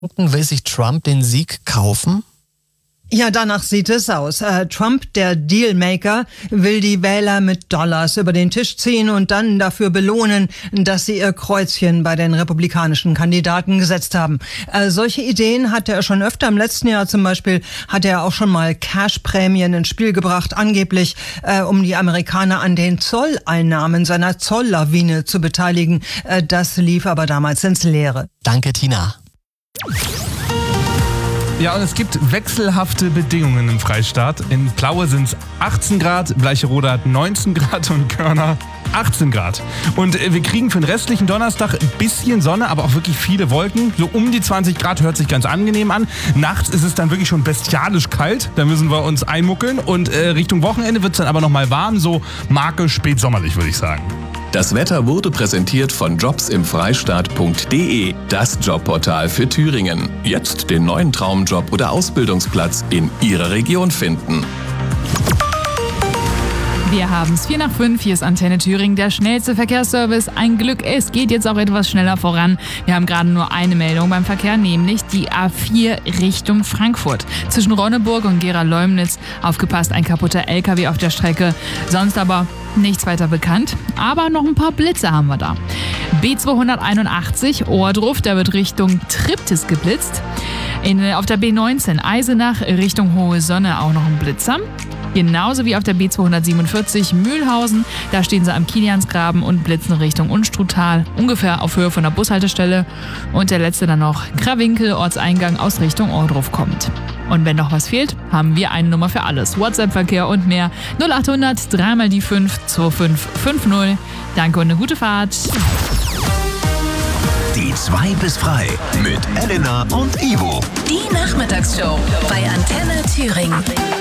Will sich Trump den Sieg kaufen? Ja, danach sieht es aus. Trump, der Dealmaker, will die Wähler mit Dollars über den Tisch ziehen und dann dafür belohnen, dass sie ihr Kreuzchen bei den republikanischen Kandidaten gesetzt haben. Solche Ideen hatte er schon öfter. Im letzten Jahr zum Beispiel hat er auch schon mal Cashprämien ins Spiel gebracht, angeblich um die Amerikaner an den Zolleinnahmen seiner Zolllawine zu beteiligen. Das lief aber damals ins Leere. Danke, Tina. Ja, und es gibt wechselhafte Bedingungen im Freistaat. In Plaue sind es 18 Grad, Bleicherode hat 19 Grad und Körner 18 Grad. Und wir kriegen für den restlichen Donnerstag ein bisschen Sonne, aber auch wirklich viele Wolken. So um die 20 Grad hört sich ganz angenehm an. Nachts ist es dann wirklich schon bestialisch kalt. Da müssen wir uns einmuckeln. Und Richtung Wochenende wird es dann aber nochmal warm. So Marke spätsommerlich, würde ich sagen. Das Wetter wurde präsentiert von jobsimfreistaat.de, das Jobportal für Thüringen. Jetzt den neuen Traumjob oder Ausbildungsplatz in Ihrer Region finden. Wir haben es 4:05, hier ist Antenne Thüringen, der schnellste Verkehrsservice. Ein Glück, es geht jetzt auch etwas schneller voran. Wir haben gerade nur eine Meldung beim Verkehr, nämlich die A4 Richtung Frankfurt. Zwischen Ronneburg und Gera-Leumnitz, aufgepasst, ein kaputter LKW auf der Strecke. Sonst aber nichts weiter bekannt, aber noch ein paar Blitze haben wir da. B281 Ohrdruf, da wird Richtung Triptis geblitzt. Auf der B19 Eisenach Richtung Hohe Sonne auch noch ein Blitzer. Genauso wie auf der B247 Mühlhausen, da stehen sie am Kiliansgraben und blitzen Richtung Unstruttal, ungefähr auf Höhe von der Bushaltestelle. Und der letzte dann noch Krawinkel, Ortseingang aus Richtung Ohrdruf kommt. Und wenn noch was fehlt, haben wir eine Nummer für alles. WhatsApp-Verkehr und mehr. 0800 3 die 5 2550. Danke und eine gute Fahrt. Die 2 bis frei mit Elena und Ivo. Die Nachmittagsshow bei Antenne Thüringen.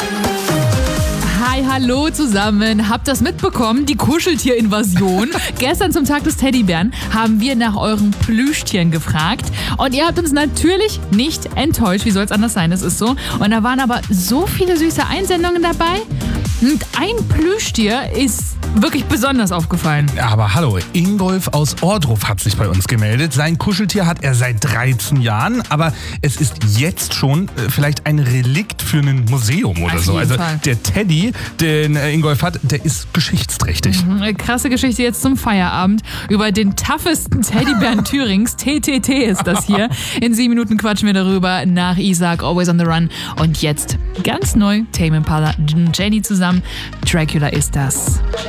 Hi, hallo zusammen. Habt das mitbekommen? Die Kuscheltier-Invasion. Gestern zum Tag des Teddybären haben wir nach euren Plüschtieren gefragt. Und ihr habt uns natürlich nicht enttäuscht. Wie soll es anders sein? Das ist so. Und da waren aber so viele süße Einsendungen dabei. Und ein Plüschtier ist wirklich besonders aufgefallen. Aber hallo, Ingolf aus Ohrdruf hat sich bei uns gemeldet. Sein Kuscheltier hat er seit 13 Jahren, aber es ist jetzt schon vielleicht ein Relikt für ein Museum oder so. Also der Teddy, den Ingolf hat, der ist geschichtsträchtig. Krasse Geschichte jetzt zum Feierabend über den toughesten Teddybären Thürings. TTT ist das hier. In 7 Minuten quatschen wir darüber nach Isaac, Always on the Run. Und jetzt ganz neu, Tame Impala, Jenny zusammen. Dracula ist das.